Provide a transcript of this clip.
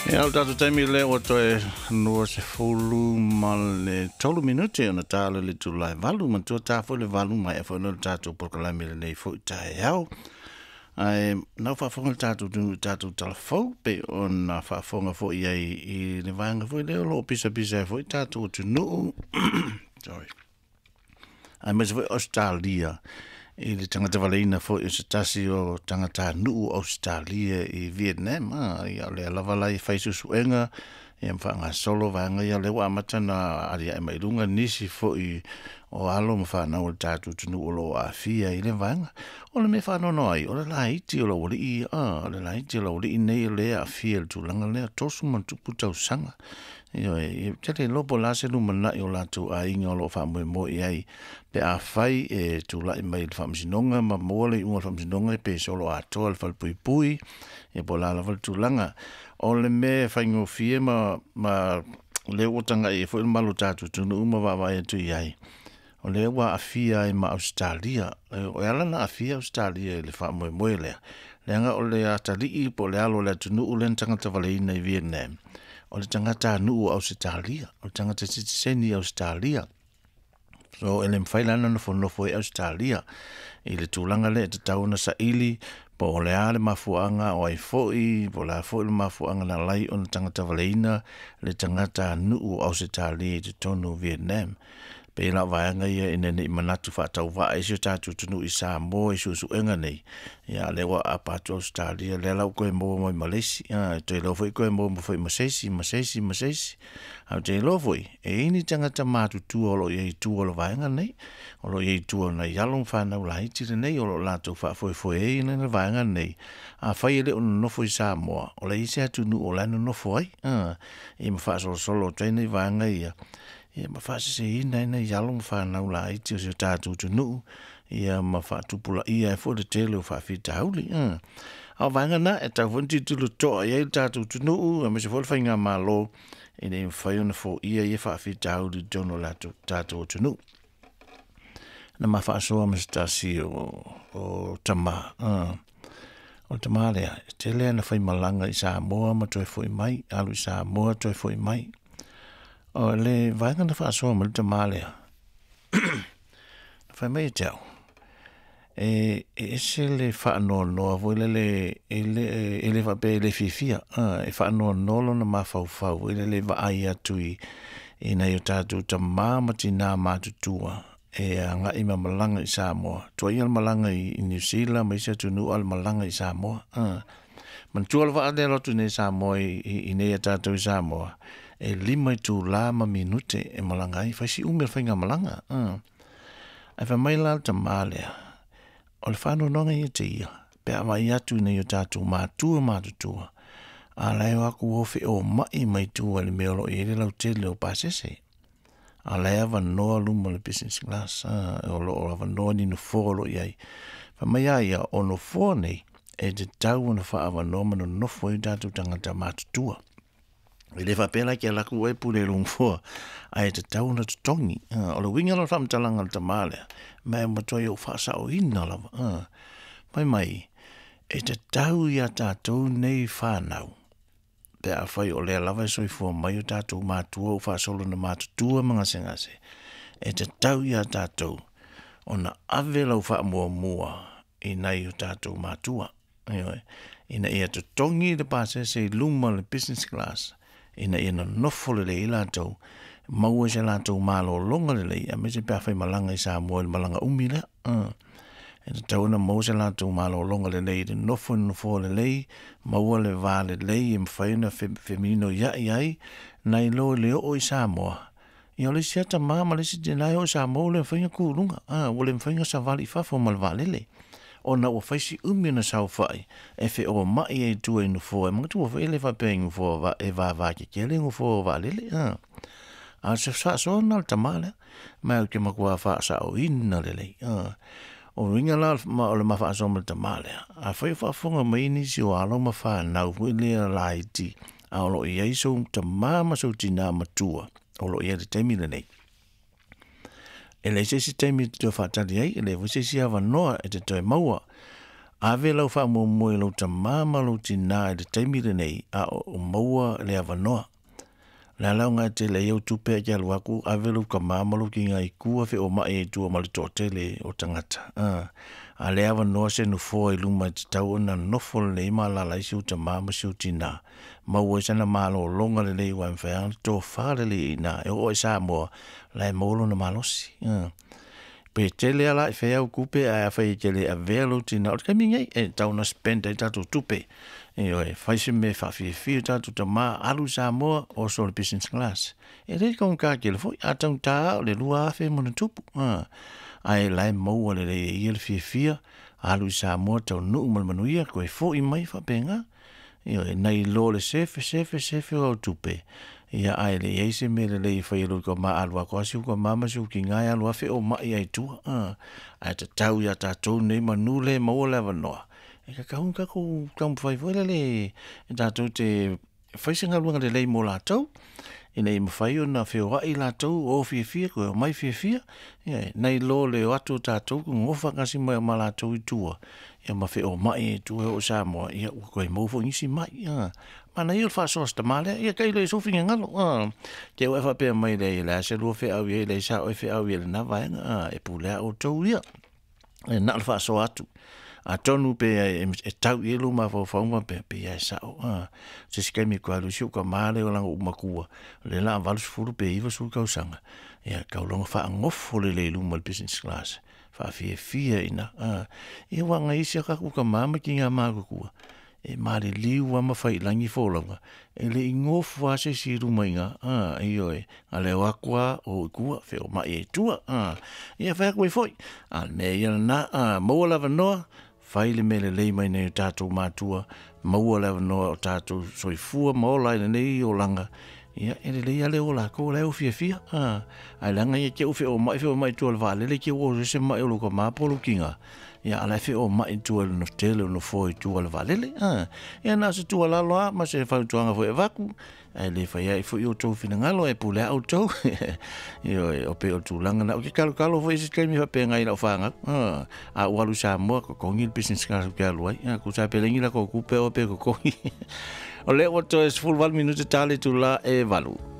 Ja, dat taimi le o toe no se fulu mal le tolu minuti ona tala le tulai valu man to ta fo le valu mai fo no tatu por kala mi le fo ta yao ai no fa fo tatu du tatu telefo pe on fa fo fo i le vanga fo le lo pisa pisa fo tatu tu no sorry ai mas fo Australia i le tangata waleina fo i se tasi o tangata nuu Australia i Vietnam i le alavala i faisu suenga i mwhanga solo vanga i le wa matana ari ai mairunga nisi fo i o alo mwhana o le tatu tunu o lo a fia i le vanga o le me whano noi o le laiti o lo uli i o le laiti o lo uli i nei le a fia le tulanga le a tosu man tupu tau sanga i tete lopo la se lumana i o latu a inga o lo wha mo i ai pe a fai e tu lai mai le whamsinonga ma moale i unga whamsinonga pe solo a toa le whalpui pui e po la wal tulanga o le me whaingo fie ma le otanga e fo il malu tatu tunu uma wa e tu iai o le wa a fia i ma Australia o ala na a fia Australia le wha moe lea leanga o le atali i po le alo le tunu ulen tangata waleina i Vietnam o le tangata nuu Australia o le tangata sitiseni Australia so ele mfailana no fonofo e Australia i le tūlanga le te tauna sa ili po o le ale mafuanga o ai foi po la foi le mafuanga na lai o na tangata waleina le tangata nuu Australia te tonu Vietnam pe la vaanga ia ina ni manatu whatau wa e sio tatu tunu i Samoa i susu enga nei ia lewa a patu Australia le lau koe mo mo i Malaysia te lo foi koe mo foi masesi au te lo foi e ini tangata matu tu olo i tu olo vaanga nei olo i tu na yalong whanau la iti nei olo lato wha foi e ina na vaanga nei a whai ele ono nofo i Samoa o le isi atu nu o lano nofo ai i mwha solo tēnei vaanga ia ia mawhase se ina yalong whanau la iti o se tātou tunu ia mawhatupula ia e fo de tele o whawhita hauli au vanga na e tau whanti tulu toa ia i tātou tunu a me se fo whainga malo i ne whaiona fo ia i whawhita hauli dono la tātou tunu na mawhasoa me se tasi o tama o tama lea tele na whai malanga i Samoa ma toi fo i mai alu i Samoa toi fo i mai o le vanga na whaasoa ma le tamalea. Whai mai tau. E se le whaanoa noa voi le whape le fifia. E whaanoa nolo na mawhau le vaai atu i na i o tātou ta māmati nā mātutua. E nga i malanga i Samoa. Tua i al malanga i New Zealand, ma isa tunu al malanga i Samoa. Man tua alwa ade lotu ne Samoa i ne tātou i Samoa. E lima i tū lama minute e malanga i whaisi umir whainga malanga. Ai wha mai lau ta mālea. O le whanau nonga i te ia. Pea mai atu nei o tātou mātutua. A leo aku ofi o mai mai tū ali meolo i ele lau tele o pasese. A leo wanoa luma le business class. O lo wanoa ni no fōlo i ai. Wha mai ai o no fō nei e te tau na wha wanoa mano nofo i tātou tangata mātutua. I le whapela ki a laku e pule lungfua a e te tauna te tongi. O le winga la whamtalanga le tamalea. Mai matoi o whaasa o ina lava. Mai, e te tau i a tātou nei whanau. Te a whai o lea lava e soifua mai o tātou mātua o whaasolo na mātutua mga sengase. E te tau i a tātou o na ave lau wha mua i nei o tātou mātua. Ina i a te tongi le pāse se luma le business class. Ina nofo le ila tau maua se la tau malo longa le a me se pia whai malanga i Samoa malanga umi le e te tau na maua se la tau malo longa le te nofo le maua le vā le i mwhai na feminino iai nai lo le o i Samoa i ole siata mama le si tenai o Samoa le whainga kūrunga o le whainga sa vali whafo mal vā le ona o faisi na sau fai e fe o mai e tu e no fo e mo tu o ele fa peng fo va e va ke kele ngo fo va lele a se sa so na tamale ma ke ma kwa fa sa o in lele o ringa la ma o le ma fa so mo tamale a fa fonga mai ni si o alo ma fa na o le la iti a lo ye so tamama so tina matua o lo ye te mi le e le se teimi te whatari ai, e le wese si awa noa e te toi maua, ave lau wha mo lau ta mama lau tina e le taimire nei a o maua le avanoa. La lau ngā te le iau tupe a kia luaku, ave lau ka mama lau ki ngā i kua whi o mai e tua mali tō le o tangata. A le avanoa se nu fōa i luma te tau na nofo le ima la lai siu ta mama siu tina. Maua sana malo longa le le iwa mwhea, tō whare le ina, e o e sa mua, lai molo na malosi. Pe tele ala e whea u kupe a whai tele a velo tina, o te kamingai e tau na spenda i tatu tupe. E oi, whaise me whawhiwhi tatu ta mā alu sa mua o so le business class. E rei kong kā ke le fwoi, a tau tā o le lua awhi muna tupu. Ai lai maua le rei e le whiwhia, alu sa mua tau nuu manuia, koe fwoi mai whapenga. E oi, nei lo le sefe o tupe. Ia ai le eise me le lei whairu ko ma alua ko asiu ko mama siu ki ngai alua whi o mai ai tua. Ai ta tau ia tātou nei manu le maua lewa noa. E ka kaun ka ko kaun whai le e tātou te whaisinga luanga le lei mo lātou. E nei mawhai o na whio wai lātou o whiwhia ko o mai whiwhia. Nei lo le o atu tātou ko ngofa kasi mai o ma lātou i tua. Ia ma whio mai e tua o Samoa. Ia koe maufo ngisi mai. Mana i wha soas ta male, ia kai le sofinga ngalo. Ke o e wha pia mai le la se lua whea au i le sa o e whea au i le na vaenga. E pulea o tau ia. E na le wha so atu. A tonu pe e tau i luma whau whaunga pe e sa o. Se sikemi kua lusiu ka male o langa umakua. Le la valus furu pe iwa su kausanga. Ia kaulonga wha ngofo le luma le business class. Wha fia ina. E wanga isi a kaku ka mama ki ngā mākukua. E mare liu ama whai langi whōlanga. E le ingofu ase si rumainga. E oi. A leo akua o kua wheo mai e tua. Ia whea koe whoi. Me ia na maua lava noa. Whai le mele lei mai nei o tātou mātua. Maua lava noa o tātou soifua maola ina nei o langa. Ia e le lei ale o la ko leo fia. Ai langa ia ke o wheo mai tua le vale. Le ke o se mai o luka māpolo kinga. Ia ala fe o mai tua no tele no foi tua le valele. Ia na se tua la loa ma se fa tua nga foi vaku. Ai le fa ia foi o tau fina ngalo e pule au tau. Ia o pe o tu langa na o ke kalo foi se kemi fa pe ngai na fanga. A walu sa mo ko kongi business ka ka loi. Ku sa pe lengi la ko ku pe o pe ko kongi. O le o to es full val minute tale tu la e valu.